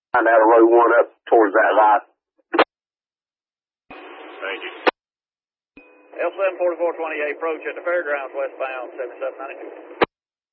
Out of row 1 up towards that light. Thank you. L7 4428, approach at the fairgrounds westbound 7792.